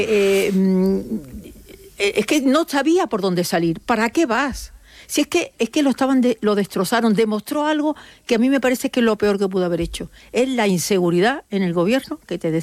Es que no sabía por dónde salir. ¿Para qué vas? Si es que lo destrozaron, demostró algo que a mí me parece que es lo peor que pudo haber hecho. Es la inseguridad en el gobierno que te decía.